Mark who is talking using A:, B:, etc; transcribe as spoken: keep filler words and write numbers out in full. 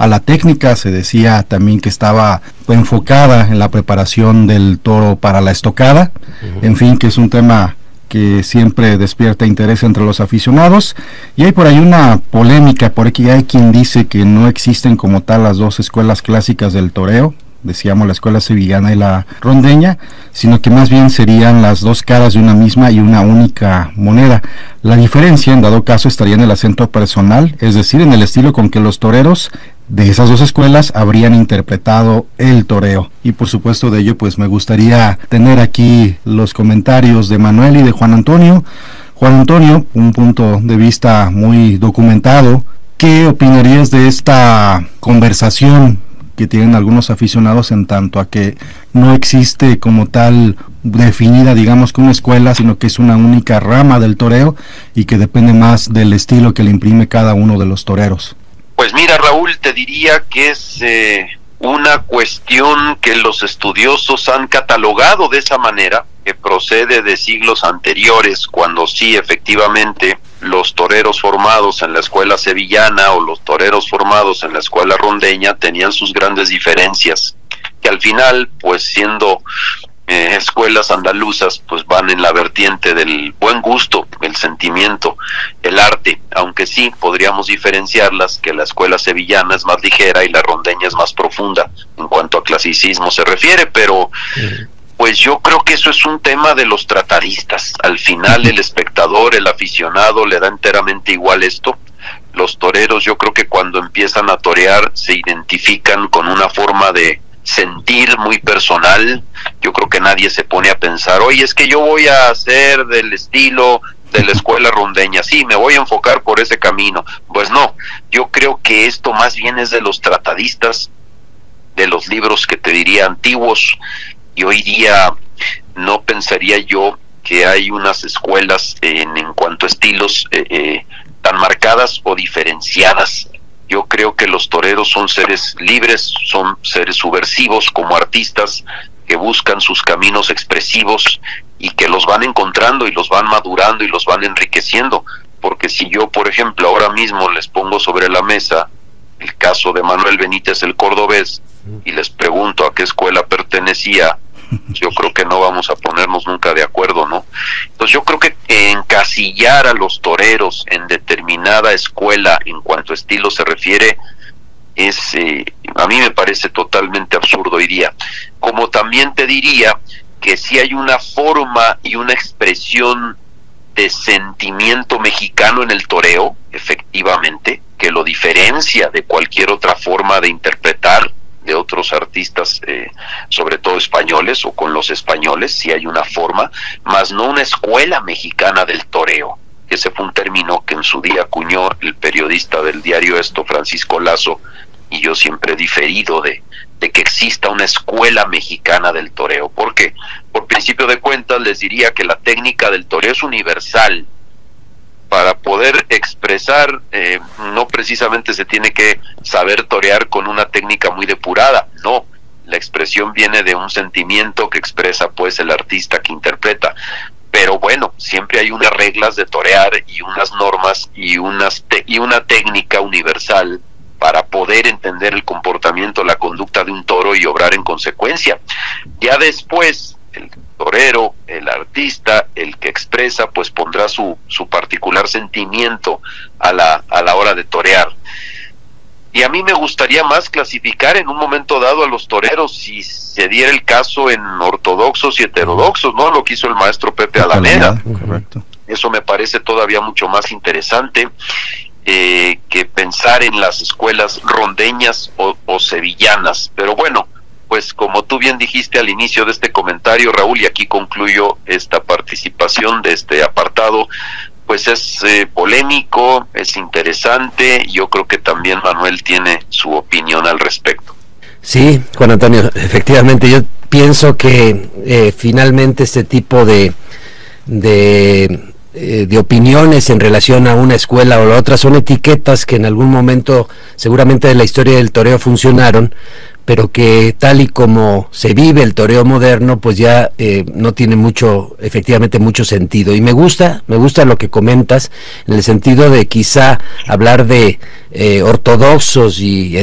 A: a la técnica, se decía también que estaba enfocada en la preparación del toro para la estocada, uh-huh. En fin, que es un tema que siempre despierta interés entre los aficionados, y hay por ahí una polémica, por aquí hay quien dice que no existen como tal las dos escuelas clásicas del toreo, decíamos la escuela sevillana y la rondeña, sino que más bien serían las dos caras de una misma y una única moneda. La diferencia, en dado caso, estaría en el acento personal, es decir, en el estilo con que los toreros de esas dos escuelas habrían interpretado el toreo. Y por supuesto de ello, pues me gustaría tener aquí los comentarios de Manuel y de Juan Antonio. Juan Antonio, un punto de vista muy documentado, ¿qué opinarías de esta conversación que tienen algunos aficionados en tanto a que no existe como tal definida, digamos, que una escuela, sino que es una única rama del toreo y que depende más del estilo que le imprime cada uno de los toreros?
B: Pues mira, Raúl, te diría que es eh, una cuestión que los estudiosos han catalogado de esa manera, que procede de siglos anteriores, cuando sí, efectivamente, los toreros formados en la escuela sevillana o los toreros formados en la escuela rondeña tenían sus grandes diferencias, que al final, pues siendo eh, escuelas andaluzas, pues van en la vertiente del buen gusto, el sentimiento, el arte, aunque sí podríamos diferenciarlas, que la escuela sevillana es más ligera y la rondeña es más profunda en cuanto a clasicismo se refiere, pero pues yo creo que eso es un tema de los tratadistas. Al final el espectador, el aficionado le da enteramente igual esto. Los toreros, yo creo que cuando empiezan a torear se identifican con una forma de sentir muy personal. Yo creo que nadie se pone a pensar, oye, es que yo voy a hacer del estilo de la escuela rondeña, sí, me voy a enfocar por ese camino. Pues no, yo creo que esto más bien es de los tratadistas, de los libros que te diría antiguos, y hoy día no pensaría yo que hay unas escuelas en, en cuanto a estilos eh, eh, tan marcadas o diferenciadas. Yo creo que los toreros son seres libres, son seres subversivos como artistas que buscan sus caminos expresivos y que los van encontrando y los van madurando y los van enriqueciendo. Porque si yo, por ejemplo, ahora mismo les pongo sobre la mesa el caso de Manuel Benítez el Cordobés y les pregunto a qué escuela pertenecía, yo creo que no vamos a ponernos nunca de acuerdo, ¿no? Entonces yo creo que encasillar a los toreros en determinada escuela en cuanto a estilo se refiere es, eh, a mí me parece totalmente absurdo hoy día. Como también te diría que sí hay una forma y una expresión de sentimiento mexicano en el toreo, efectivamente, que lo diferencia de cualquier otra forma de interpretar de otros artistas, eh, sobre todo españoles o con los españoles, sí hay una forma, más no una escuela mexicana del toreo. Ese fue un término que en su día acuñó el periodista del diario Esto, Francisco Lazo, y yo siempre he diferido de, de que exista una escuela mexicana del toreo. ¿Por qué? Por principio de cuentas les diría que la técnica del toreo es universal. Para poder expresar, eh, no precisamente se tiene que saber torear con una técnica muy depurada, no, la expresión viene de un sentimiento que expresa pues el artista que interpreta, pero bueno, siempre hay unas reglas de torear y unas normas y, unas te- y una técnica universal para poder entender el comportamiento, la conducta de un toro y obrar en consecuencia. Ya después, el torero, el artista, el que expresa, pues pondrá su, su particular sentimiento a la, a la hora de torear. Y a mí me gustaría más clasificar en un momento dado a los toreros, si se diera el caso, en ortodoxos y heterodoxos, ¿no? Lo que hizo el maestro Pepe Alameda.
A: Correcto.
B: Eso me parece todavía mucho más interesante eh, que pensar en las escuelas rondeñas o, o sevillanas. Pero bueno, pues como tú bien dijiste al inicio de este comentario, Raúl, y aquí concluyo esta participación de este apartado, pues es eh, polémico, es interesante, yo creo que también Manuel tiene su opinión al respecto.
C: Sí, Juan Antonio, efectivamente, yo pienso que eh, finalmente este tipo de, de, eh, de opiniones en relación a una escuela o la otra son etiquetas que en algún momento seguramente de la historia del toreo funcionaron, pero que tal y como se vive el toreo moderno, pues ya eh, no tiene mucho, efectivamente mucho sentido. Y me gusta, me gusta lo que comentas, en el sentido de quizá hablar de eh, ortodoxos y